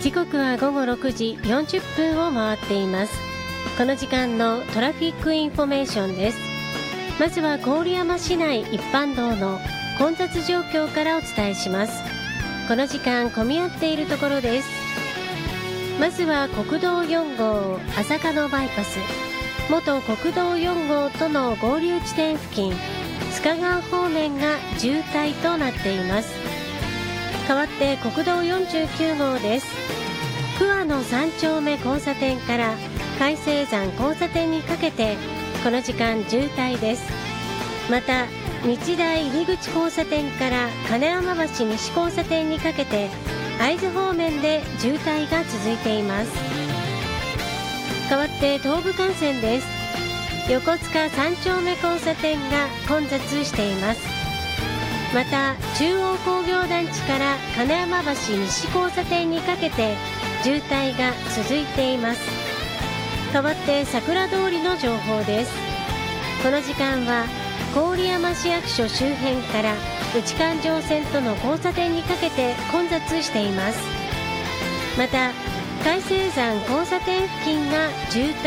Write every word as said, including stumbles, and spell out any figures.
時刻は午後ろくじよんじゅっぷんを回っています。この時間のトラフィックインフォメーションです。まずは郡山市内一般道の混雑状況からお伝えします。この時間混み合っているところです。まずは国道よん号朝霞のバイパス、元国道よん号との合流地点付近、須賀川方面が渋滞となっています。代わって国道よんじゅうきゅう号です。桑野三丁目交差点から海星山交差点にかけてこの時間渋滞です。また日大入口交差点から金山橋西交差点にかけて会津方面で渋滞が続いています。代わって東武幹線です。横須賀三丁目交差点が混雑しています。また中央工業団地から金山橋西交差点にかけて渋滞が続いています。代わって桜通りの情報です。この時間は郡山市役所周辺から内環状線との交差点にかけて混雑しています。また海星山交差点付近が渋滞